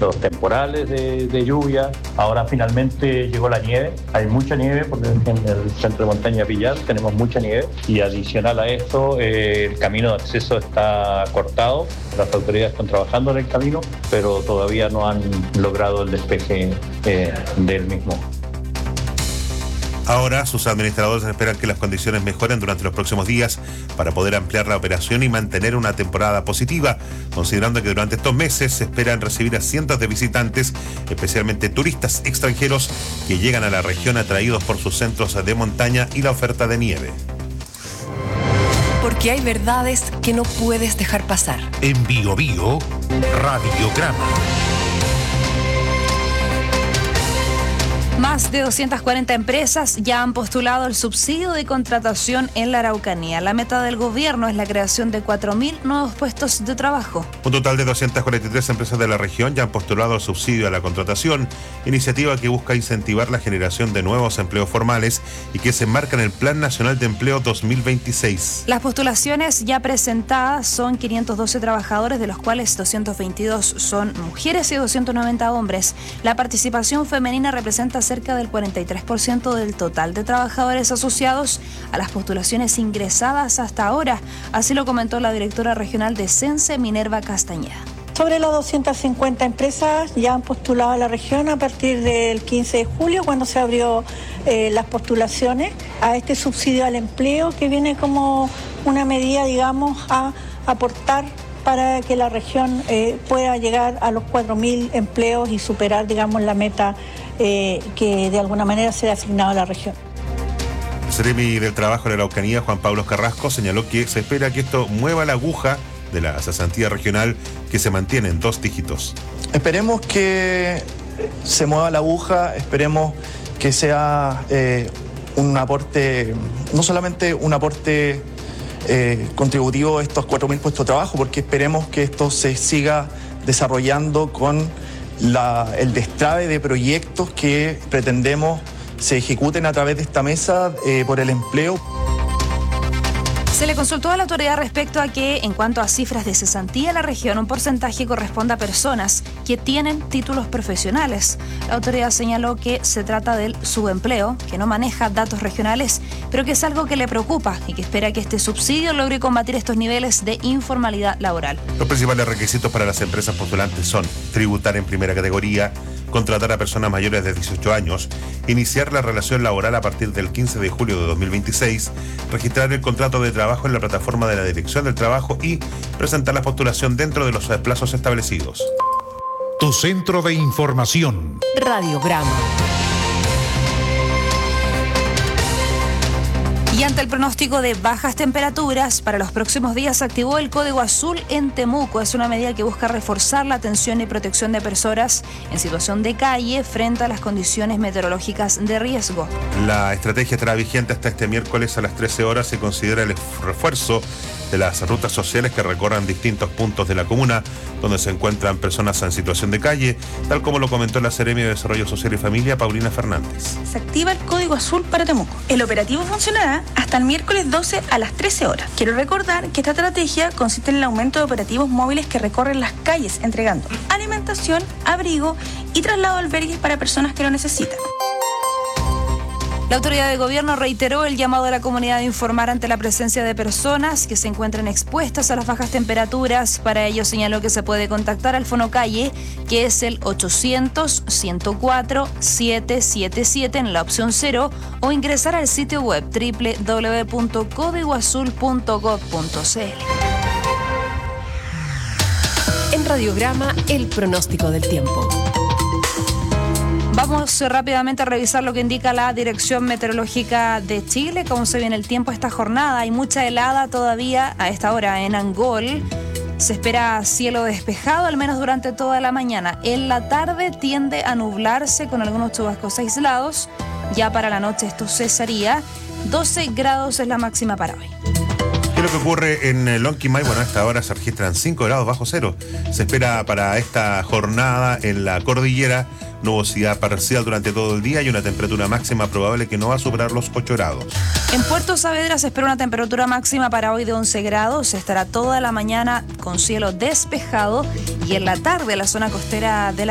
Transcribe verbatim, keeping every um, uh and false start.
los temporales de, de lluvia. Ahora finalmente llegó la nieve. Hay mucha nieve porque en el centro de montaña Pillar tenemos mucha nieve. Y adicional a esto, eh, el camino de acceso está cortado. Las autoridades están trabajando en el camino, pero todavía no han logrado el despeje eh, del mismo. Ahora, sus administradores esperan que las condiciones mejoren durante los próximos días para poder ampliar la operación y mantener una temporada positiva, considerando que durante estos meses se esperan recibir a cientos de visitantes, especialmente turistas extranjeros que llegan a la región atraídos por sus centros de montaña y la oferta de nieve. Porque hay verdades que no puedes dejar pasar. En Bio Bio, Radiograma. Más de doscientas cuarenta empresas ya han postulado el subsidio de contratación en la Araucanía. La meta del gobierno es la creación de cuatro mil nuevos puestos de trabajo. Un total de doscientas cuarenta y tres empresas de la región ya han postulado el subsidio a la contratación, iniciativa que busca incentivar la generación de nuevos empleos formales y que se enmarca en el Plan Nacional de Empleo dos mil veintiséis. Las postulaciones ya presentadas son quinientos doce trabajadores, de los cuales doscientos veintidós son mujeres y doscientos noventa hombres. La participación femenina representa cerca del cuarenta y tres por ciento del total de trabajadores asociados a las postulaciones ingresadas hasta ahora. Así lo comentó la directora regional de Sense, Minerva Castañeda. Sobre las doscientas cincuenta empresas ya han postulado a la región a partir del quince de julio, cuando se abrió eh, las postulaciones a este subsidio al empleo, que viene como una medida, digamos, a aportar para que la región eh, pueda llegar a los cuatro mil empleos y superar, digamos, la meta eh, que de alguna manera se ha asignado a la región. El Seremi del Trabajo de la Araucanía, Juan Pablo Carrasco, señaló que se espera que esto mueva la aguja de la cesantía regional, que se mantiene en dos dígitos. Esperemos que se mueva la aguja, esperemos que sea eh, un aporte, no solamente un aporte eh, contributivo a estos cuatro mil puestos de trabajo, porque esperemos que esto se siga desarrollando con la, el destrave de proyectos que pretendemos se ejecuten a través de esta mesa eh, por el empleo. Se le consultó a la autoridad respecto a que, en cuanto a cifras de cesantía en la región, un porcentaje corresponde a personas que tienen títulos profesionales. La autoridad señaló que se trata del subempleo, que no maneja datos regionales, pero que es algo que le preocupa y que espera que este subsidio logre combatir estos niveles de informalidad laboral. Los principales requisitos para las empresas postulantes son tributar en primera categoría, contratar a personas mayores de dieciocho años, iniciar la relación laboral a partir del quince de julio de dos mil veintiséis, registrar el contrato de trabajo en la plataforma de la Dirección del Trabajo y presentar la postulación dentro de los plazos establecidos. Tu centro de información. Radiograma. Y ante el pronóstico de bajas temperaturas, para los próximos días se activó el Código Azul en Temuco. Es una medida que busca reforzar la atención y protección de personas en situación de calle frente a las condiciones meteorológicas de riesgo. La estrategia estará vigente hasta este miércoles a las trece horas. Se considera el refuerzo de las rutas sociales que recorran distintos puntos de la comuna donde se encuentran personas en situación de calle, tal como lo comentó la Seremi de Desarrollo Social y Familia, Paulina Fernández. Se activa el Código Azul para Temuco. El operativo funcionará hasta el miércoles doce a las trece horas. Quiero recordar que esta estrategia consiste en el aumento de operativos móviles que recorren las calles entregando alimentación, abrigo y traslado a albergues para personas que lo necesitan. La autoridad de gobierno reiteró el llamado a la comunidad a informar ante la presencia de personas que se encuentran expuestas a las bajas temperaturas. Para ello señaló que se puede contactar al Fonocalle, que es el ochocientos, ciento cuatro, setecientos setenta y siete en la opción cero, o ingresar al sitio web doble u doble u doble u punto código azul punto gob punto c l. En Radiograma, el pronóstico del tiempo. Vamos rápidamente a revisar lo que indica la Dirección Meteorológica de Chile, cómo se viene el tiempo esta jornada. Hay mucha helada todavía a esta hora en Angol. Se espera cielo despejado, al menos durante toda la mañana. En la tarde tiende a nublarse con algunos chubascos aislados. Ya para la noche esto cesaría. doce grados es la máxima para hoy. ¿Qué es lo que ocurre en Lonquimay? Bueno, a esta hora se registran cinco grados bajo cero. Se espera para esta jornada en la cordillera nubosidad parcial durante todo el día y una temperatura máxima probable que no va a superar los ocho grados. En Puerto Saavedra se espera una temperatura máxima para hoy de once grados. Estará toda la mañana con cielo despejado y en la tarde la zona costera de la